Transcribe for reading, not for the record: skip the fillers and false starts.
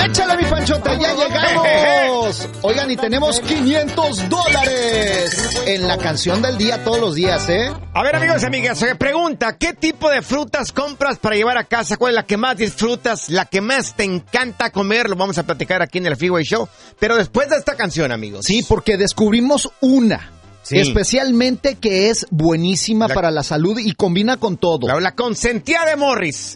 Échale, mi Panchote, ya llegamos. Oigan, y tenemos $500 en la canción del día todos los días, ¿eh? A ver, amigos y amigas, se pregunta, ¿qué tipo de frutas compras para llevar a casa? ¿Cuál es la que más disfrutas? ¿La que más te encanta comer? Lo vamos a platicar aquí en el Freeway Show. Pero después de esta canción, amigos. Sí, porque descubrimos una. Sí. Especialmente que es buenísima para la salud y combina con todo. La consentida de Morris.